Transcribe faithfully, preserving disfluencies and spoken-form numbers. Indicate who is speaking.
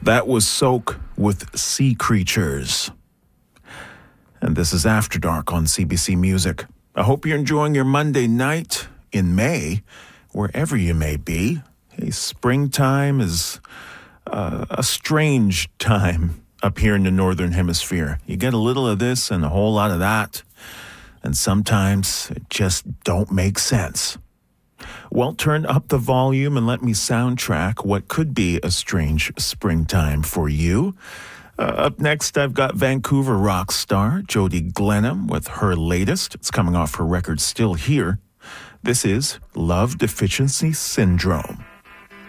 Speaker 1: That was Soak with Sea Creatures. And this is After Dark on C B C Music. I hope you're enjoying your Monday night in May, wherever you may be. Hey, springtime is uh, a strange time up here in the Northern Hemisphere. You get a little of this and a whole lot of that, and sometimes it just don't make sense. Well, turn up the volume and let me soundtrack what could be a strange springtime for you. Uh, up next, I've got Vancouver rock star Jody Glenham with her latest. It's coming off her record Still Here. This is Love Deficiency Syndrome.